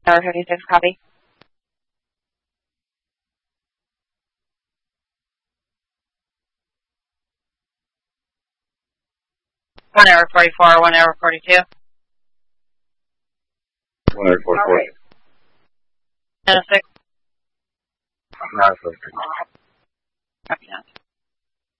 hour 56, copy. 1 hour 44, 1 hour 42. 1 hour 44. 906. 906.